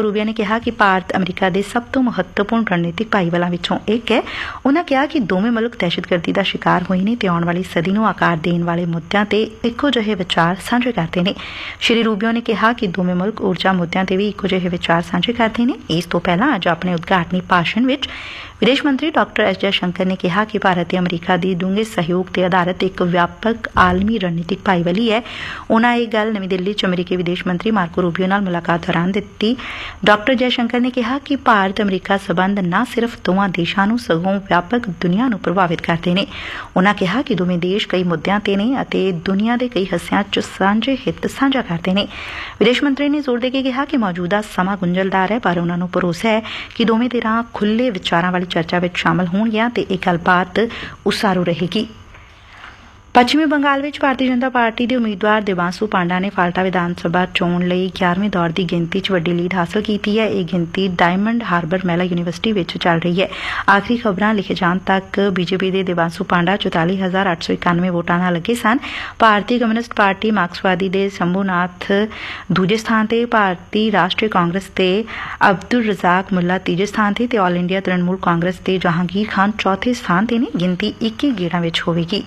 Rubio ने कहा कि भारत अमरीका के सब तो महत्वपूर्ण रणनीतिक भाईवालों विचों एक है। उन्होंने कहा कि दोवें मुल्क दहशतगर्दी का शिकार होए ने ते आउण वाली सदी नूं आकार देण वाले मुद्दिआं ते इक्को जिहे विचार साझे करते हैं। श्री रूबियो ने कहा कि दोवें मुल्क ऊर्जा मुद्दिआं ते भी इक्को जिहे विचार साझे करते हैं। इस तो पहला अज अपने उद्घाटनी भाषण विच विदेश मंत्री डॉक्टर एस जयशंकर ने कहा कि भारत ते अमरीका दी डूंघे सहयोग ते आधारित एक व्यापक आलमी रणनीतिक भाईवाली है। उन्होंने यह गल नवीं दिल्ली च अमरीकी विदेश मंत्री मार्को रूबियो नाल मुलाकात दौरान दित्ती। डॉक्टर जयशंकर ने कहा कि भारत अमरीका संबंध न सिर्फ दोवां देशां नूं सगों व्यापक दुनिया नूं प्रभावित करते हैं। उन्होंने कहा कि दोवें देश कई मुद्दिआं ते ने अते दुनिया के कई हिस्सिआं च सांझे हित साझा करते हैं। विदेश मंत्री ने जोर दे के कहा कि मौजूदा समा गुंझलदार है, पर उन्होंने भरोसा है कि दोवें धिरां खुले विचारां वाली चर्चा में शामिल होणगियां ते इह गलबात उसारू रहेगी। पश्चिमी बंगाल में भारतीय जनता पार्टी के उम्मीदवार देवांशु पांडा ने फाल्टा विधान सभा चोण लई 11वें दौर की गिनती च वड्डी लीड हासिल की है। यह गिनती डायमंड हार्बर महिला यूनीवर्सिटी में चल रही है। आखिरी खबरां लिखे जाण तक बीजेपी के देवांशु पांडा 44,891 वोटां नाल लगे सन। भारतीय कम्यूनिस्ट पार्टी मार्क्सवादी के शंभूनाथ दूजे स्थान ते, भारतीय राष्ट्रीय कांग्रेस के अब्दुल रजाक मुल्ला तीजे स्थान ते ते ऑल इंडिया तृणमूल कांग्रेस के जहांगीर खान चौथे स्थान ते ने। गिनती 21 गेड़ां विच होवेगी।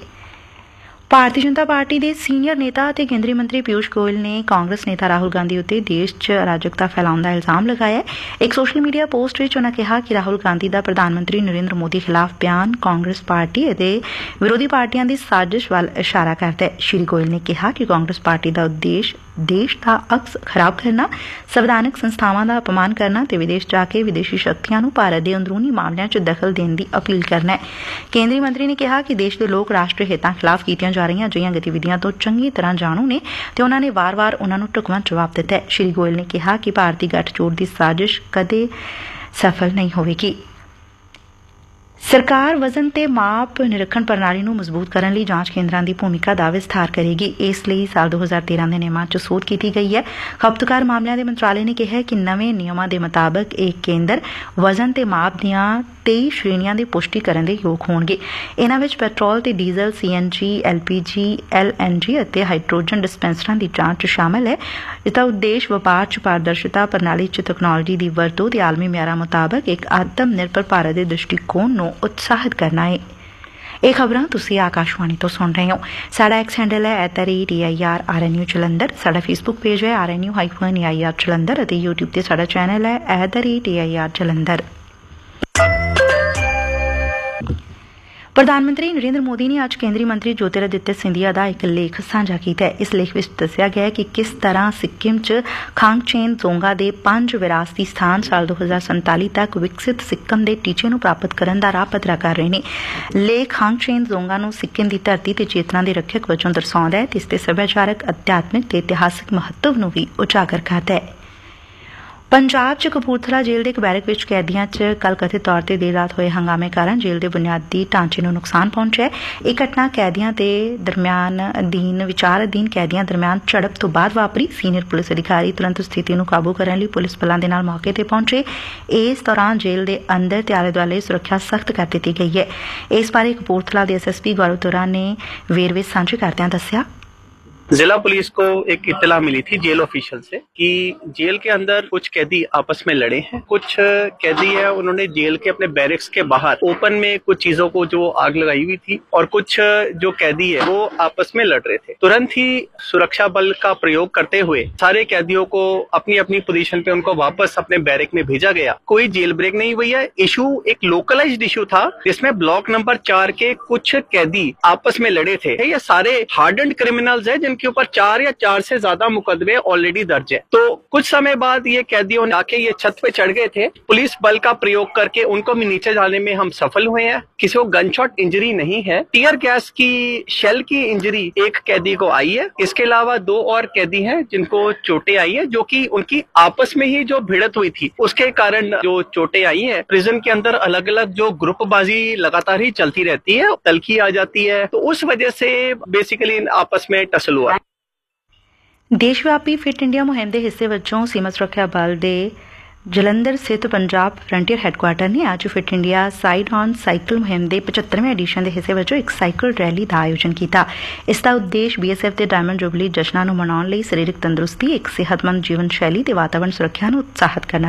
भारतीय जनता पार्टी के सीनियर नेता और केंद्रीय मंत्री पीयूष गोयल ने कांग्रेस नेता राहुल गांधी उत्ते देश च अराजकता फैलाउण का इल्जाम लगाया। एक सोशल मीडिया पोस्ट में उन्होंने कहा कि राहुल गांधी का प्रधानमंत्री नरेंद्र मोदी खिलाफ बयान कांग्रेस पार्टी और विरोधी पार्टियां की साजिश वाल इशारा करता है। श्री गोयल ने कहा कि कांग्रेस पार्टी का उद्देश्य देश का अक्स खराब करना, संवैधानिक संस्थावां का अपमान करना ते विदेश जाके विदेशी शक्तियां नूं भारत के अंदरूनी मामलों च दखल देने की अपील करना है। केंद्रीय मंत्री ने कहा कि देश के लोग राष्ट्रीय हितां खिलाफ कीतियां जा रही अजिहियां गतिविधियां तो चंगी तरह जाणू ने ते उन्होंने ने वार-वार उन्हां नूं ढुकवां जवाब दिता है। श्री गोयल ने कहा कि भारतीय गठजोड़ की साजिश कदे सफल नहीं होवेगी। सरकार वजन ते माप निरीक्षण प्रणाली नूं मजबूत करने लई जांच केंद्रां दी भूमिका दा विस्तार करेगी। इसलिए साल 2013 के नियमां च सोध की गई है। खपतकार मामलों के मंत्रालय ने कहा कि नवे नियमां दे मुताबिक एक केंद्र वजन ते माप दीआं 23 श्रेणियां दी पुष्टि करन दे योग होणगे। इन्हां विच पेट्रोल ते डीजल, CNG, LPG, LNG अते हाइड्रोजन डिस्पेंसरां दी जांच शामिल है। इसका उद्देश्य व्यापार च पारदर्शिता, प्रणाली च तकनोलॉजी की वरतों ते आलमी म्यारां मुताबिक एक आत्म निर्भर भारत के दृष्टिकोण नूं उत्साहित करना है। ये खबरां तुसीं आकाशवाणी तो सुन रहे हो। साडा एक्स हैंडल है @AIR RNU जलंधर। साडा फेसबुक पेज है RNU-AIR जलंधर अते यूट्यूब ते साडा चैनल है @AIR जलंधर। प्रधानमंत्री नरेंद्र मोदी ने आज केंद्रीय मंत्री ज्योतिरादित्य सिंधिया का एक लेख साझा किया है। इस लेख में दस्सिया गया है कि किस तरह सिक्किम च खांगचेन जोंगा के 5 विरासती स्थान साल 2047 तक विकसित सिक्किम के टीचे नूं प्राप्त करने का राह पद्धरा कर रहे हैं। लेख खांगचेन जोंगा नूं सिक्किम की धरती ते चेतना के रक्षक वजों दर्शाउंदा है ते इसके सभ्याचारक, अध्यात्मिक ते इतिहासिक महत्व नूं भी उजागर करता है। पंजाब च कपूरथला जेल के एक बैरक विच कैदियां च कल कथित तौर पर देर रात होए हंगामे कारण जेल के बुनियादी ढांचे नूं नुकसान पहुंचा है। यह घटना कैदियां के दरम्यान विचार अधीन कैदियां दरम्यान झड़प तो बाद वापरी। सीनियर पुलिस अधिकारी तुरंत स्थिति नूं काबू करने लई पुलिस बलों के नाल मौके ते पहुंचे। इस दौरान जेल के अंदर ते आले दुआले सुरक्षा सख्त कर दी गई है। इस बारे कपूरथला के SSP गौरव तुरा ने वेरवे साझे करदिआं दस्सिया। जिला पुलिस को एक इत्तला मिली थी जेल ऑफिशियल से कि जेल के अंदर कुछ कैदी आपस में लड़े हैं। कुछ कैदी है उन्होंने जेल के अपने बैरिक्स के बाहर ओपन में कुछ चीजों को जो आग लगाई हुई थी और कुछ जो कैदी है वो आपस में लड़ रहे थे। तुरंत ही सुरक्षा बल का प्रयोग करते हुए सारे कैदियों को अपनी अपनी पोजीशन पे उनको वापस अपने बैरिक में भेजा गया। कोई जेल ब्रेक नहीं हुई है। इशू एक लोकलाइज्ड इशू था जिसमें ब्लॉक नंबर 4 के कुछ कैदी आपस में लड़े थे। ये सारे हार्डन्ड क्रिमिनल्स है जिनके ऊपर 4 या 4 से ज्यादा मुकदमे ऑलरेडी दर्ज है। तो कुछ समय बाद ये कैदियों ने आके ये छत पे चढ़ गए थे। पुलिस बल का प्रयोग करके उनको भी नीचे जाने में हम सफल हुए हैं। किसी को गनशॉट इंजरी नहीं है। टीयर गैस की शेल की इंजरी एक कैदी को आई है। इसके अलावा 2 और कैदी हैं जिनको चोटें आई है, जो कि उनकी आपस में ही जो भिड़त हुई थी उसके कारण जो चोटें आई है। प्रिजन के अंदर अलग अलग जो ग्रुपबाजी लगातार ही चलती रहती है, तलखी आ जाती है, तो उस वजह से बेसिकली आपस में टसल हुआ। देशव्यापी फिट इंडिया मुहिम के हिस्से वजों सीमा सुरक्षा बल के जलंधर स्थित पंजाब फ्रंटियर हैडकुआटर ने आज fit India side on cycle मुहिम के 75वें एडिशन के हिस्से वजों एक साइकिल रैली का आयोजन किया। इसका उद्देश्य BSF के डायमंड जुबली जश्नां नूं मनाउण लई सरीरक तंदुरुस्ती, एक सेहतमंद जीवन शैली ते वातावरण सुरक्षा नूं उत्साहित करना